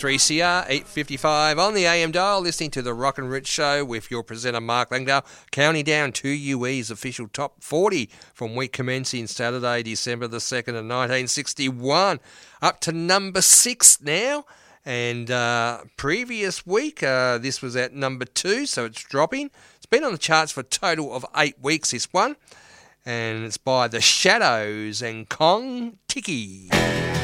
3CR 855 on the AM dial, listening to the Rock and Rich Show with your presenter Mark Langdale, counting down to UE's official top 40 from week commencing Saturday, December the 2nd of 1961, up to number 6 now. And previous week, this was at number 2, so it's dropping. It's been on the charts for a total of 8 weeks, this one. And it's by The Shadows and Kong Tiki.